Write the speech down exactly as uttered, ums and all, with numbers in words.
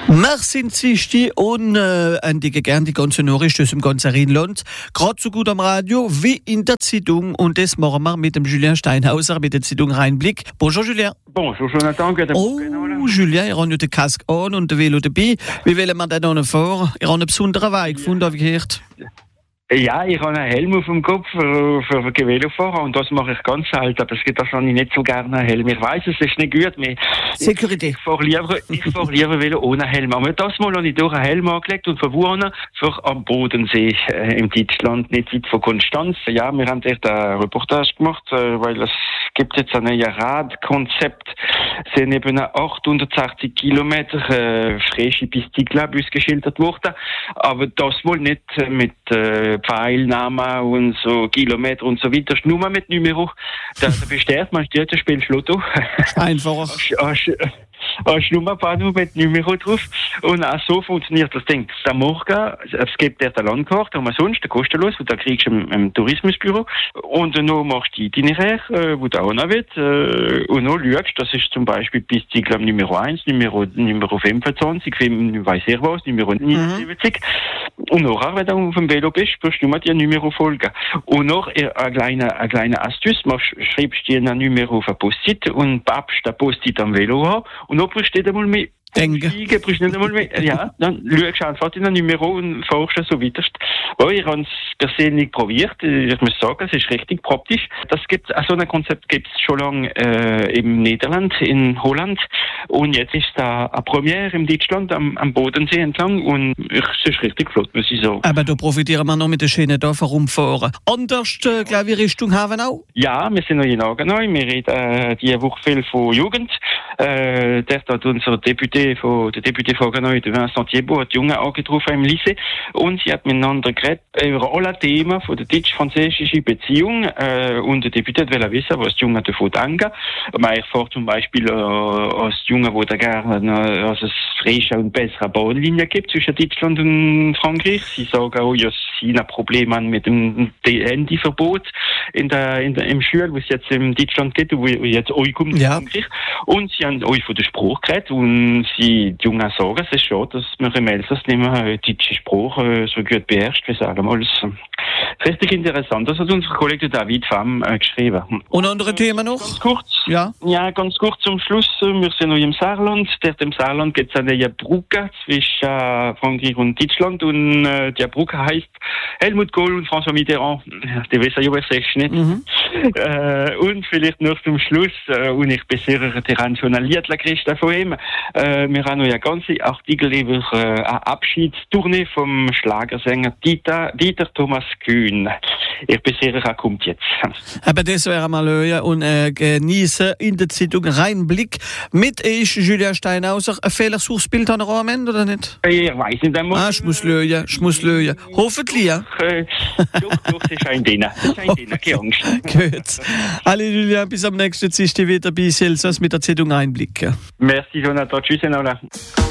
Marcin Zwisti und äh, an die gern die ganze Nachricht aus dem ganzen Rheinland. Gerade so gut am Radio wie in der Zeitung. Und das machen wir mit dem Julien Steinhauser, mit der Zeitung Rheinblick. Bonjour Julien. Bonjour Jonathan. Oh Julien, ihr habt ja den Kask an und den Velo dabei. Wie wollen wir denn noch vor? Ihr habt einen besonderen Weg gefunden, habe ich gehört. Ja, ich habe einen Helm auf dem Kopf für, für, für Velofahrer und das mache ich ganz selten. Aber es gibt das habe ich nicht so gerne einen Helm. Ich weiss, es ist nicht gut. Mehr. Security. Ich fahre lieber, ich fahre lieber Velo ohne Helm. Aber das Mal habe ich durch einen Helm angelegt und verwohnen für am Bodensee äh, im Deutschland, nicht weit von Konstanz. Ja, wir haben echt eine Reportage gemacht, äh, weil es gibt jetzt ein neues Radkonzept. Es sind eben achthundertsechzig Kilometer äh, frische Piste, glaube ich, geschildert worden. Aber das wohl nicht äh, mit äh, Pfeilnamen und so Kilometer und so weiter. Nur mit Numero. Da bestellt man steht, spielst Lotto. Einfach. Hast du nur mit Numero drauf. Und auch so funktioniert das Ding. Am Morgen, es gibt der Landkarte, umsonst, kostenlos, und da kriegst du im, im Tourismusbüro. Und dann machst du die Itinerär, wo du auch noch willst, und dann schaust, das ist zum Beispiel bis zu Numero eins, Numero, Numero fünfundzwanzig, ich weiss ich was, Numero neunundsiebzig. Mhm. Und nachher, wenn du auf dem Velo bist, wirst du nur die Numero folgen. Und noch eine kleine, eine kleine Astuce, machst, schreibst dir ein Numero auf ein Post-it und pappst den Post-it am Velo an. Und dann brauchst du nicht einmal mehr denken. Steigen, brauchst du nicht einmal mehr. Ja, dann schaust du einfach in ein Numero und fährst so weiter. Oh, ich habe es persönlich probiert. Ich muss sagen, es ist richtig praktisch. Das gibt, so ein Konzept gibt es schon lange äh, im Niederland, in Holland. Und jetzt ist da eine Premiere in Deutschland am, am Bodensee entlang. Und es ist richtig flott, muss ich sagen. Aber da profitieren wir noch mit den schönen Dörfern rumfahren. Anders, äh, glaube ich, Richtung Havenau? Ja, wir sind noch in Hagenau. Wir reden äh, diese Woche viel von Jugend. Äh, dort hat unser Deputé von, der Deputé von Hagenau, der Vincent Thiebaud, hat die Jungen angetroffen im Lycée. Und sie hat miteinander geredet über alle Themen von der deutsch-französischen Beziehung. Äh, und der Deputé wollte wissen, was die Jungen davon denken. Man erfährt zum Beispiel äh, als die Jungen, die da gerne, dass es frische und bessere Bahnlinien gibt zwischen Deutschland und Frankreich. Sie sagen auch, ja, sie haben Probleme haben mit dem Handyverbot in der, in der, im Schul, was es jetzt in Deutschland geht, wo jetzt euch kommt in ja. Frankreich. Und sie haben euch von der Sprache geredet und sie, die Jungen sagen, es ist schade, dass wir im Elsass nicht mehr die deutsche Sprache so gut beherrscht, wie es allemal ist. Richtig interessant. Das hat unser Kollege David Pham äh, geschrieben. Und andere Themen noch? Ganz kurz. Ja. Ja, ganz kurz zum Schluss. Wir sind noch im Saarland. Dort im Saarland gibt es eine neue Brücke zwischen äh, Frankreich und Deutschland. Und äh, die Brücke heißt Helmut Kohl und François Mitterrand. Die wissen ja, was es ist, nicht? Mhm. Äh, und vielleicht noch zum Schluss, äh, und ich bin sehr daran journaliert, Christa von ihm. Äh, wir haben noch einen ganzen Artikel über äh, eine Abschiedstournee vom Schlagersänger Dieter, Dieter Thomas Kühn. Ich bin sehr, er kommt jetzt. Aber das wäre mal hören und äh, genießen in der Zeitung Rheinblick mit ich, Julien Steinhauser. Ein Fehlersuchsbild an der am Ende, oder nicht? Ich weiß nicht einmal. Ah, ich muss lösen, ich muss lösen. Hoffentlich, ja? Äh, doch, doch, das ist ein Diner. Das ist ein Diner, keine Angst. Gut. Alle Julien, bis am nächsten Dienstag wieder bei Elsass mit der Zeitung Rheinblick. Merci, Jonathan. Tschüss, Enola.